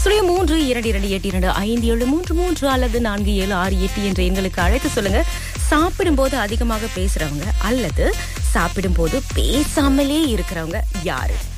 3282573 அல்லது 4768 என்ற எங்களுக்கு அழைத்து சொல்லுங்க. சாப்பிடும்போது அதிகமாக பேசுறவங்க அல்லது சாப்பிடும்போது பேசாமலே இருக்கிறவங்க யாரு?